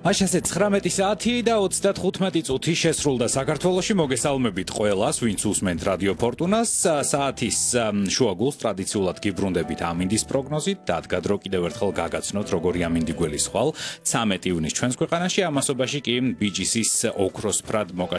Აშასე 19 საათი და 35 წუთი შესრულდა საქართველოში. მოგესალმებით ყველას, ვინც უსმენთ რადიო ფორტუნას. საათის შუაგულს ტრადიციულად გიბრუნდებით ამინდის პროგნოზით. დადგა დრო კიდევ ერთხელ გაგაცნოთ, როგორი ამინდი გველის ხვალ. 13 ივნის ჩვენს ქვეყანაში, ამასობაში კი BGC-ის ოქროსფრად